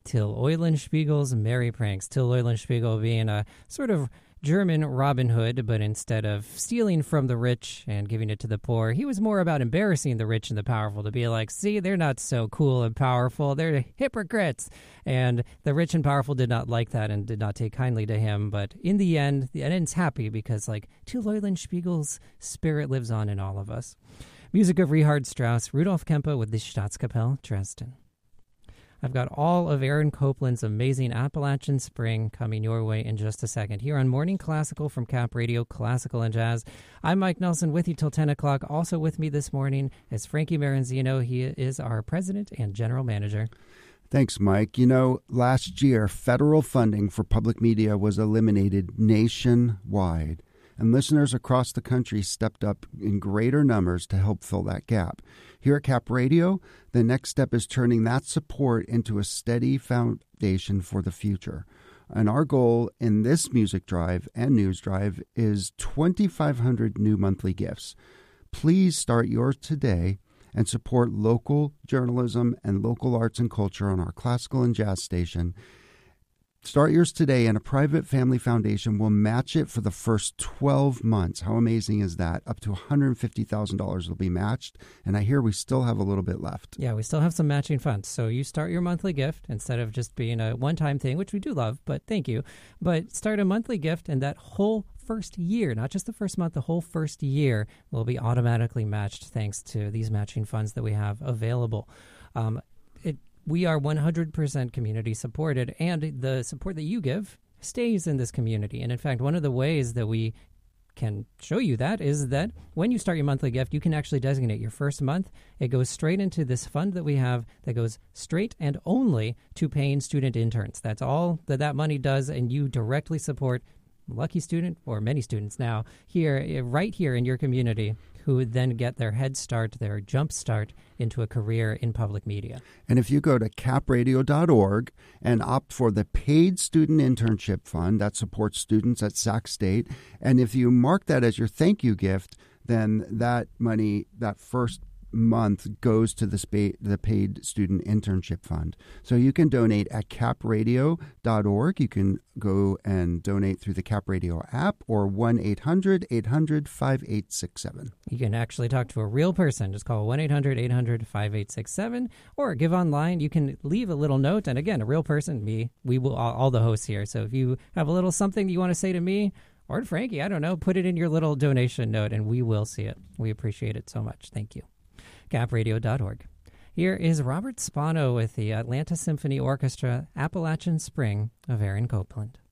Till Eulenspiegel's Merry Pranks. Till Eulenspiegel being a sort of German Robin Hood, but instead of stealing from the rich and giving it to the poor, he was more about embarrassing the rich and the powerful, to be like, see, they're not so cool and powerful. They're hypocrites. And the rich and powerful did not like that and did not take kindly to him. But in the end, the end's happy because, like, Till Eulenspiegel's spirit lives on in all of us. Music of Richard Strauss, Rudolf Kempe with the Staatskapelle Dresden. I've got all of Aaron Copland's amazing Appalachian Spring coming your way in just a second here on Morning Classical from Cap Radio, Classical and Jazz. I'm Mike Nelson with you till 10 o'clock. Also with me this morning is Frankie Maranzino. He is our president and general manager. Thanks, Mike. You know, last year, federal funding for public media was eliminated nationwide, and listeners across the country stepped up in greater numbers to help fill that gap. Here at Cap Radio, the next step is turning that support into a steady foundation for the future. And our goal in this music drive and news drive is 2,500 new monthly gifts. Please start yours today and support local journalism and local arts and culture on our classical and jazz station. Start yours today, and a private family foundation will match it for the first 12 months. How amazing is that? Up to $150,000 will be matched, and I hear we still have a little bit left. Yeah, we still have some matching funds. So you start your monthly gift instead of just being a one-time thing, which we do love, but thank you. But start a monthly gift, and that whole first year, not just the first month, the whole first year will be automatically matched thanks to these matching funds that we have available. We are 100% community supported, and the support that you give stays in this community. And in fact, one of the ways that we can show you that is that when you start your monthly gift, you can actually designate your first month. It goes straight into this fund that we have that goes straight and only to paying student interns. That's all that money does, and you directly support lucky student or many students now here, right here in your community, who would then get their head start, their jump start into a career in public media. And if you go to capradio.org and opt for the paid student internship fund that supports students at Sac State, and if you mark that as your thank you gift, then that money, that first month, goes to the paid student internship fund. So you can donate at capradio.org. You can go and donate through the Cap Radio app or 1-800-800-5867. You can actually talk to a real person. Just call 1-800-800-5867 or give online. You can leave a little note. And again, a real person, me, we will, all the hosts here. So if you have a little something you want to say to me or to Frankie, I don't know, put it in your little donation note and we will see it. We appreciate it so much. Thank you. capradio.org. Here is Robert Spano with the Atlanta Symphony Orchestra, Appalachian Spring of Aaron Copland.